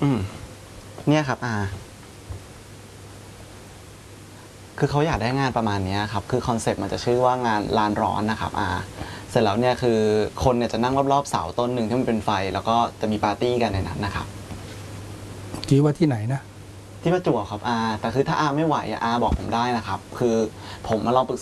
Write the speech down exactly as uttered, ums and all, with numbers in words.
อืมเนี่ยครับอาคือเขาอยากได้งานประมาณนี้ครับคือคอนเซปต์มันจะชื่อว่างานลานร้อนนะครับอาเสร็จแล้วเนี่ยคือคนเนี่ยจะนั่งรอบๆเสาต้นหนึ่งที่มันเป็นไฟแล้วก็จะมีปาร์ตี้กันในนั้นนะครับคิดว่าที่ไหนนะที่ประจวบครับอาแต่คือถ้าอาไม่ไหวอาบอกผมได้นะครับคือผมมาลองปรึก